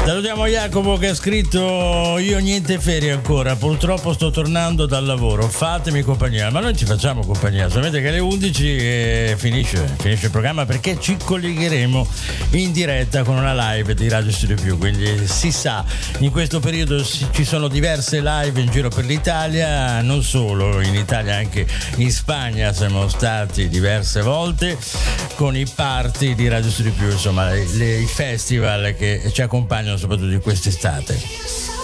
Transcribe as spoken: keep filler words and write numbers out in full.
Salutiamo Jacopo che ha scritto: io niente ferie ancora, purtroppo sto tornando dal lavoro, fatemi compagnia. Ma noi ci facciamo compagnia, sapete che alle undici eh, finisce, finisce il programma, perché ci collegheremo in diretta con una live di Radio Studio Più, quindi si sa, in questo periodo ci sono diverse live in giro per l'Italia, non solo in Italia, anche in Spagna siamo stati diverse volte con i party di Radio Studio Più, insomma le, i festival che ci accompagnano soprattutto in quest'estate.